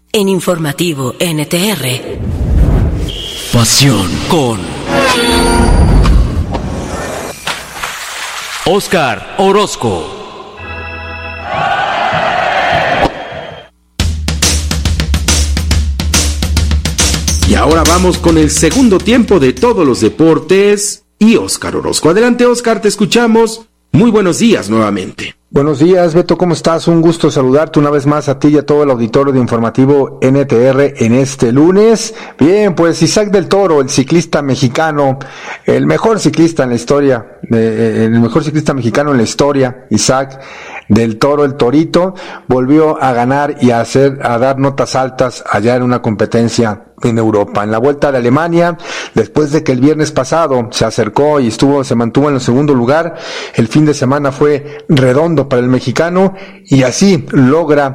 En Informativo NTR. Pasión con Óscar Orozco. Y ahora vamos con el segundo tiempo de todos los deportes y Óscar Orozco. Adelante, Óscar, te escuchamos. Muy buenos días nuevamente. Buenos días, Beto, ¿cómo estás? Un gusto saludarte una vez más a ti y a todo el auditorio de Informativo NTR en este lunes. Bien, pues Isaac del Toro, el ciclista mexicano, el mejor ciclista en la historia, el mejor ciclista mexicano en la historia, Isaac del Toro, el Torito, volvió a ganar y a dar notas altas allá en una competencia en Europa, en la Vuelta de Alemania, después de que el viernes pasado se acercó y se mantuvo en el segundo lugar. El fin de semana fue redondo para el mexicano y así logra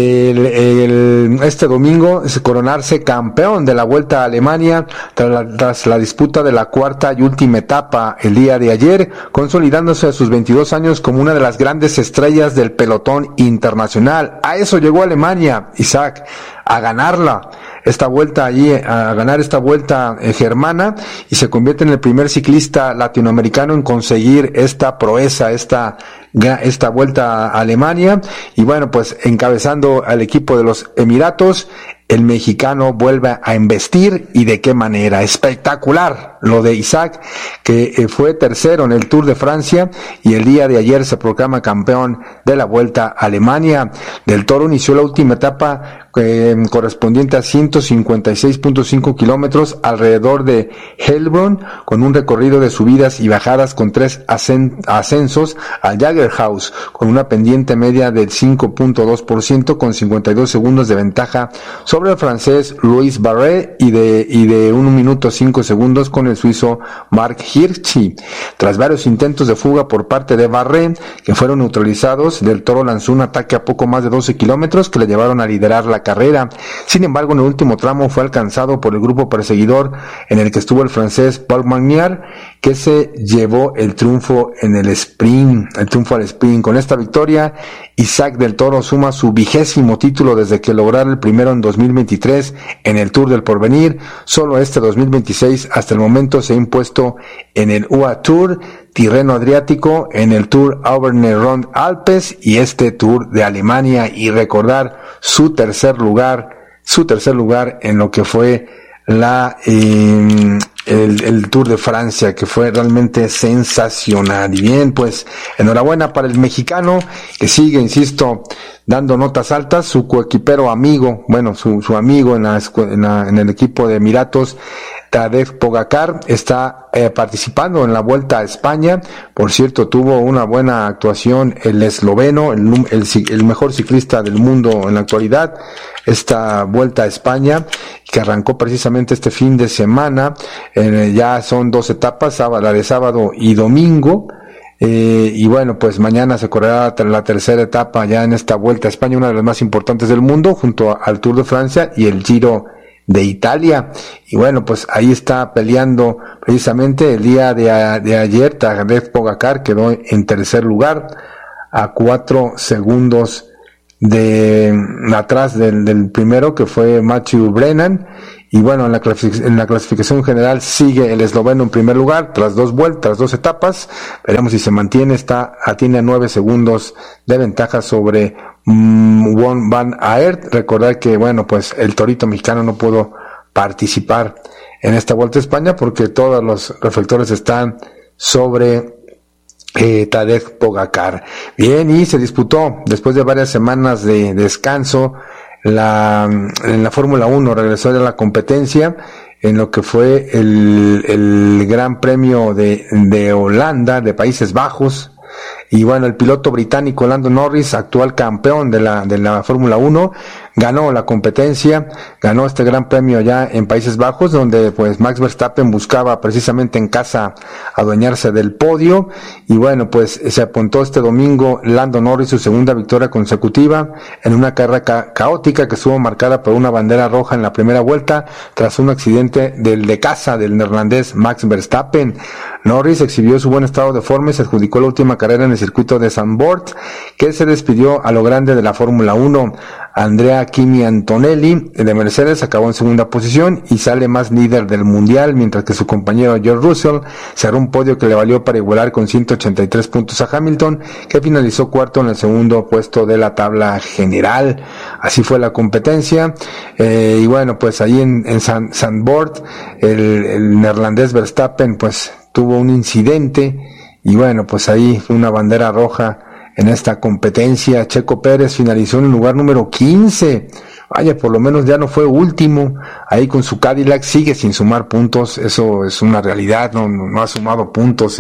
este domingo coronarse campeón de la Vuelta a Alemania tras la disputa de la cuarta y última etapa el día de ayer, consolidándose a sus 22 años como una de las grandes estrellas del pelotón internacional. A eso llegó Alemania, Isaac, a ganarla. Esta vuelta allí, a ganar esta vuelta germana, y se convierte en el primer ciclista latinoamericano en conseguir esta proeza, esta vuelta a Alemania. Y bueno, pues encabezando al equipo de los Emiratos, el mexicano vuelve a embestir, y de qué manera. Espectacular lo de Isaac, que fue tercero en el Tour de Francia y el día de ayer se proclama campeón de la Vuelta a Alemania. Del Toro inició la última etapa correspondiente a 156.5 kilómetros alrededor de Heilbronn, con un recorrido de subidas y bajadas con 3 ascensos al Jagerhaus, con una pendiente media del 5.2% con 52 segundos de ventaja sobre el francés Louis Barret y de 1 minuto 5 segundos con el suizo Marc Hirschi. Tras varios intentos de fuga por parte de Barret, que fueron neutralizados, Del Toro lanzó un ataque a poco más de 12 kilómetros que le llevaron a liderar la carrera. Sin embargo, en el último tramo fue alcanzado por el grupo perseguidor en el que estuvo el francés Paul Magnier, que se llevó el triunfo al sprint. Con esta victoria, Isaac del Toro suma su 20º título desde que lograra el primero en 2023 en el Tour del Porvenir. Solo este 2026 hasta el momento se ha impuesto en el UAE Tour, Tirreno Adriático, en el Tour Auvergne Rhône Alpes y este Tour de Alemania, y recordar su tercer lugar en lo que fue el Tour de Francia, que fue realmente sensacional. Y bien, pues enhorabuena para el mexicano, que sigue, insisto, dando notas altas. Su coequipero amigo, su amigo en el equipo de Emiratos, Tadej Pogacar, está participando en la Vuelta a España. Por cierto, tuvo una buena actuación el esloveno, el mejor ciclista del mundo en la actualidad, esta Vuelta a España, que arrancó precisamente este fin de semana. Ya son 2 etapas, la de sábado y domingo. Y bueno, pues mañana se correrá la tercera etapa ya en esta Vuelta a España, una de las más importantes del mundo, junto al Tour de Francia y el Giro de Italia. Y bueno, pues ahí está peleando precisamente el día de ayer. Tadej Pogacar quedó en tercer lugar, a 4 segundos atrás del primero, que fue Matthew Brennan. Y bueno, en la clasificación general sigue el esloveno en primer lugar tras 2 vueltas, 2 etapas. Veremos si se mantiene. Tiene 9 segundos de ventaja sobre Wout van Aert. Recordar que, bueno, pues el torito mexicano no pudo participar en esta Vuelta a España porque todos los reflectores están sobre Tadej Pogacar. Bien, y se disputó después de varias semanas de descanso en la Fórmula 1. Regresó a la competencia en lo que fue el Gran Premio de Holanda, de Países Bajos. Y bueno, el piloto británico Lando Norris, actual campeón de la Fórmula 1, ganó la competencia, ganó este gran premio allá en Países Bajos, donde pues Max Verstappen buscaba precisamente en casa adueñarse del podio. Y bueno, pues se apuntó este domingo Lando Norris su segunda victoria consecutiva en una carrera caótica que estuvo marcada por una bandera roja en la primera vuelta tras un accidente del neerlandés Max Verstappen. Norris exhibió su buen estado de forma y se adjudicó la última carrera en el circuito de Zandvoort, que se despidió a lo grande de la Fórmula 1. Andrea Kimi Antonelli de Mercedes acabó en segunda posición y sale más líder del mundial, mientras que su compañero George Russell cerró un podio que le valió para igualar con 183 puntos a Hamilton, que finalizó cuarto en el segundo puesto de la tabla general. Así fue la competencia. Y bueno, pues ahí en Zandvoort el neerlandés Verstappen pues tuvo un incidente y bueno, pues ahí fue una bandera roja en esta competencia. Checo Pérez finalizó en el lugar número 15. Vaya, por lo menos ya no fue último. Ahí con su Cadillac sigue sin sumar puntos. Eso es una realidad. No ha sumado puntos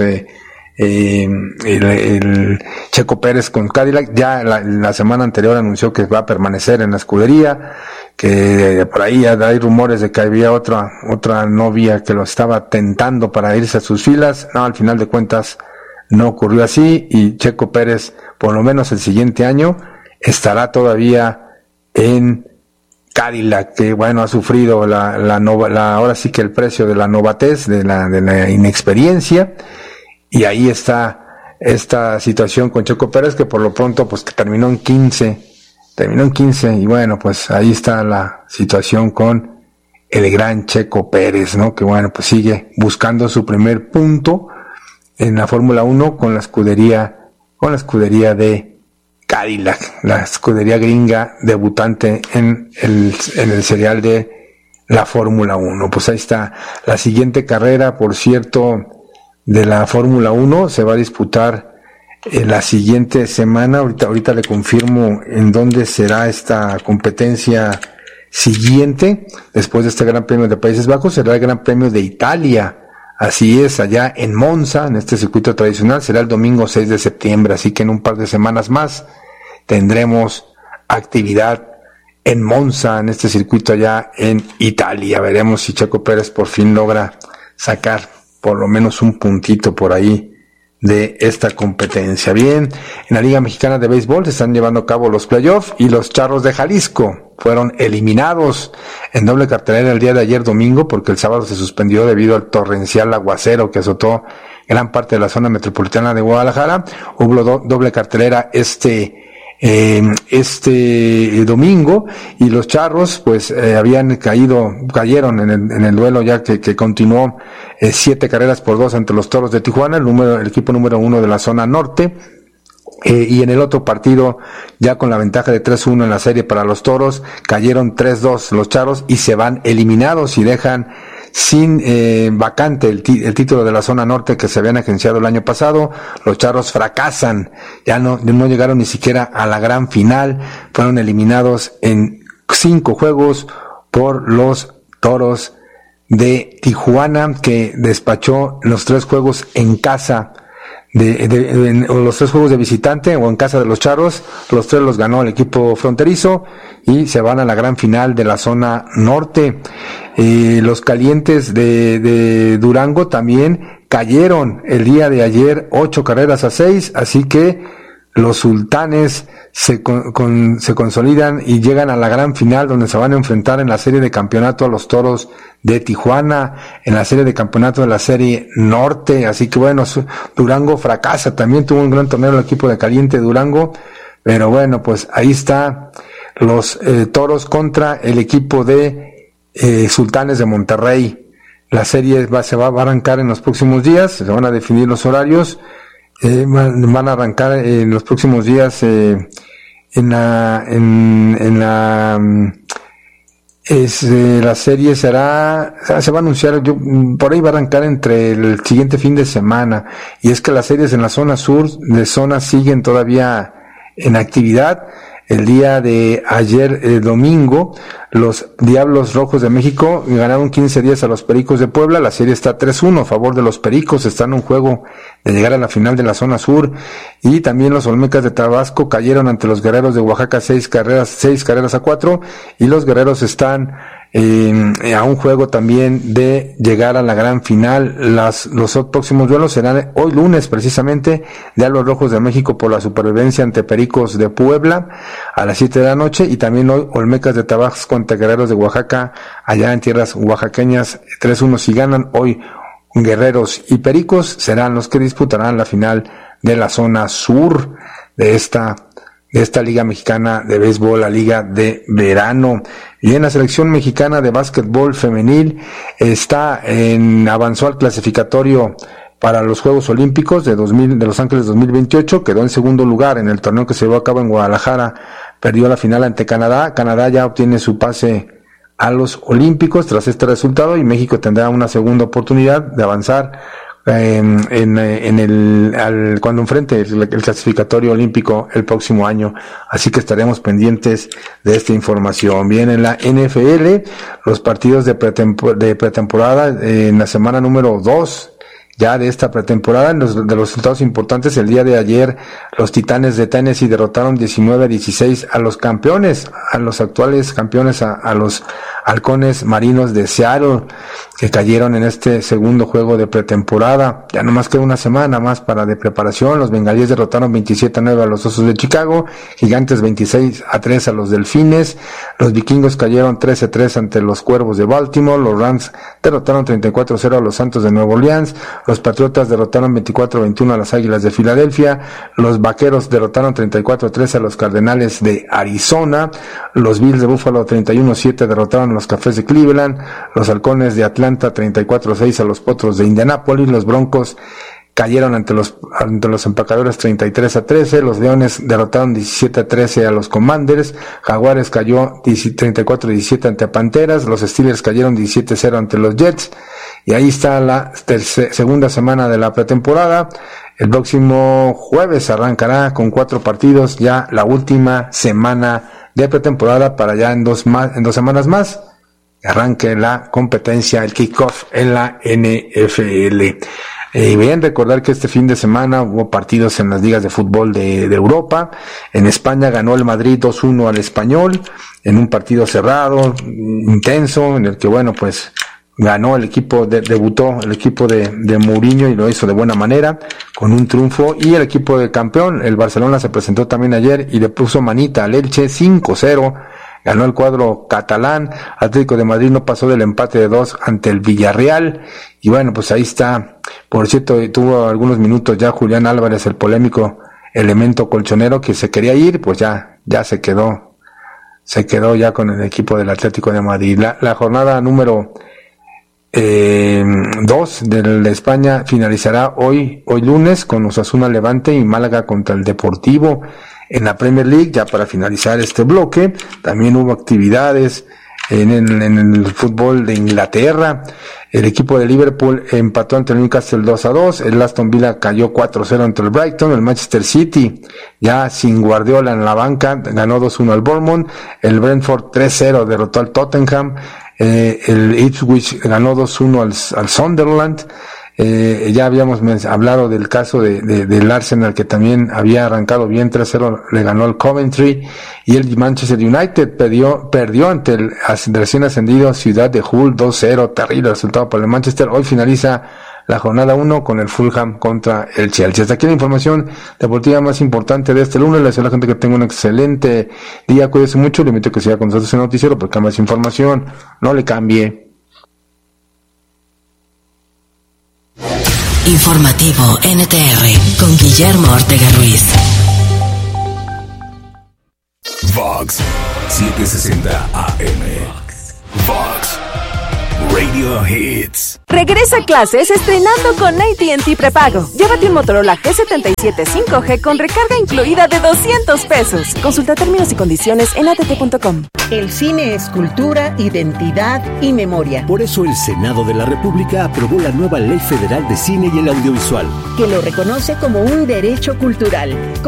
el Checo Pérez con Cadillac. Ya la semana anterior anunció que va a permanecer en la escudería, que por ahí hay rumores de que había otra novia que lo estaba tentando para irse a sus filas. No, al final de cuentas no ocurrió así, y Checo Pérez, por lo menos el siguiente año, estará todavía en Cadillac, que bueno, ha sufrido ahora sí que el precio de la novatez, de la inexperiencia, y ahí está esta situación con Checo Pérez, que por lo pronto pues que terminó en 15, y bueno, pues ahí está la situación con el gran Checo Pérez, ¿no? Que bueno, pues sigue buscando su primer punto en la Fórmula 1 con la escudería de Cadillac, la escudería gringa debutante en el serial de la Fórmula 1. Pues ahí está la siguiente carrera, por cierto, de la Fórmula 1, se va a disputar la siguiente semana. Ahorita le confirmo en dónde será esta competencia siguiente. Después de este Gran Premio de Países Bajos será el Gran Premio de Italia. Así es, allá en Monza, en este circuito tradicional, será el domingo 6 de septiembre, así que en un par de semanas más tendremos actividad en Monza, en este circuito allá en Italia. Veremos si Checo Pérez por fin logra sacar por lo menos un puntito por ahí de esta competencia. Bien, en la Liga Mexicana de Béisbol se están llevando a cabo los playoffs y los Charros de Jalisco fueron eliminados en doble cartelera el día de ayer domingo, porque el sábado se suspendió debido al torrencial aguacero que azotó gran parte de la zona metropolitana de Guadalajara. Hubo doble cartelera este domingo, y los Charros pues cayeron en el duelo ya que continuó 7-2 ante los Toros de Tijuana, el equipo número 1 de la zona norte. Y en el otro partido, ya con la ventaja de 3-1 en la serie para los Toros, cayeron 3-2 los Charros y se van eliminados y dejan sin vacante el título de la zona norte que se habían agenciado el año pasado. Los Charros fracasan, ya no llegaron ni siquiera a la gran final, fueron eliminados en 5 juegos por los Toros de Tijuana, que despachó los 3 juegos en casa los 3 juegos de visitante o en casa de los Charros. Los 3 los ganó el equipo fronterizo y se van a la gran final de la zona norte. Los Calientes de Durango también cayeron el día de ayer 8-6, así que los Sultanes se consolidan y llegan a la gran final, donde se van a enfrentar en la serie de campeonato a los Toros de Tijuana, en la serie de campeonato de la serie norte. Así que bueno, Durango fracasa, también tuvo un gran torneo el equipo de Caliente Durango, pero bueno, pues ahí está los Toros contra el equipo de Sultanes de Monterrey. La serie se va a arrancar en los próximos días, se van a definir los horarios. Van a arrancar en los próximos días la serie se va a anunciar, por ahí va a arrancar entre el siguiente fin de semana, y es que las series en la zona sur de zona siguen todavía en actividad. El día de ayer, domingo, los Diablos Rojos de México ganaron 15-10 a los Pericos de Puebla. La serie está 3-1 a favor de los Pericos. Están en un juego de llegar a la final de la zona sur. Y también los Olmecas de Tabasco cayeron ante los Guerreros de Oaxaca 6-4. Y los Guerreros están a un juego también de llegar a la gran final. Los próximos duelos serán hoy lunes, precisamente, Diablos Rojos de México por la supervivencia ante Pericos de Puebla a las 7 de la noche, y también hoy Olmecas de Tabasco ante Guerreros de Oaxaca allá en tierras oaxaqueñas 3-1. Si ganan hoy Guerreros y Pericos, serán los que disputarán la final de la zona sur de esta de esta Liga Mexicana de Béisbol, la Liga de Verano. Y en la selección mexicana de básquetbol femenil avanzó al clasificatorio para los Juegos Olímpicos de Los Ángeles 2028, quedó en segundo lugar en el torneo que se llevó a cabo en Guadalajara, perdió la final ante Canadá. Canadá ya obtiene su pase a los Olímpicos tras este resultado, y México tendrá una segunda oportunidad de avanzar cuando enfrente el clasificatorio olímpico el próximo año. Así que estaremos pendientes de esta información. Bien, en la NFL, los partidos de pretemporada en la semana número 2 ya de esta pretemporada. De los resultados importantes, el día de ayer los Titanes de Tennessee derrotaron 19-16 a los campeones, a los actuales campeones, a los Halcones Marinos de Seattle, que cayeron en este segundo juego de pretemporada. Ya nomás queda una semana más de preparación. Los Bengalíes derrotaron 27-9 a los Osos de Chicago, Gigantes 26-3 a los Delfines, los Vikingos cayeron 13-3 ante los Cuervos de Baltimore, los Rams derrotaron 34-0 a los Santos de Nueva Orleans, los Patriotas derrotaron 24-21 a las Águilas de Filadelfia, los Vaqueros derrotaron 34-3 a los Cardenales de Arizona, los Bills de Buffalo 31-7 derrotaron a los Cafés de Cleveland, los Halcones de Atlanta 34-6 a los Potros de Indianápolis, los Broncos cayeron ante los Empacadores 33-13, los Leones derrotaron 17-13 a los Commanders, Jaguares cayó 34-17 ante Panteras, los Steelers cayeron 17-0 ante los Jets. Y ahí está la segunda semana de la pretemporada. El próximo jueves arrancará con 4 partidos ya la última semana de pretemporada, para ya en 2 semanas más arranque la competencia, el kickoff en la NFL. Bien, recordar que este fin de semana hubo partidos en las ligas de fútbol de Europa. En España ganó el Madrid 2-1 al Español, en un partido cerrado, intenso, en el que ganó el equipo, debutó el equipo de Mourinho y lo hizo de buena manera, con un triunfo. Y el equipo de campeón, el Barcelona, se presentó también ayer y le puso manita al Elche 5-0. Ganó el cuadro catalán. Atlético de Madrid no pasó del empate de 2 ante el Villarreal. Y pues ahí está. Por cierto, tuvo algunos minutos ya Julián Álvarez, el polémico elemento colchonero que se quería ir, pues ya se quedó ya con el equipo del Atlético de Madrid. La jornada número 2 de España finalizará hoy lunes con Osasuna Levante y Málaga contra el Deportivo. En la Premier League, ya para finalizar este bloque, también hubo actividades en el fútbol de Inglaterra. El equipo de Liverpool empató ante el Newcastle 2-2, el Aston Villa cayó 4-0 ante el Brighton, el Manchester City, ya sin Guardiola en la banca, ganó 2-1 al Bournemouth, el Brentford 3-0 derrotó al Tottenham, el Ipswich ganó 2-1 al Sunderland. Ya habíamos hablado del caso del Arsenal, que también había arrancado bien, 3-0 le ganó al Coventry, y el Manchester United perdió ante el recién ascendido Ciudad de Hull 2-0, terrible resultado para el Manchester. Hoy finaliza la jornada 1 con el Fulham contra el Chelsea. Hasta aquí la información deportiva más importante de este lunes. Le deseo a la gente que tenga un excelente día, cuídese mucho, le invito a que siga con nosotros en el noticiero porque hay más información, no le cambie. Informativo NTR con Guillermo Ortega Ruiz. Vox 760 AM. Vox Radio Hits. Regresa a clases estrenando con AT&T Prepago. Llévate un Motorola G77 5G con recarga incluida de $200. Consulta términos y condiciones en att.com. El cine es cultura, identidad y memoria. Por eso el Senado de la República aprobó la nueva Ley Federal de Cine y el Audiovisual, que lo reconoce como un derecho cultural.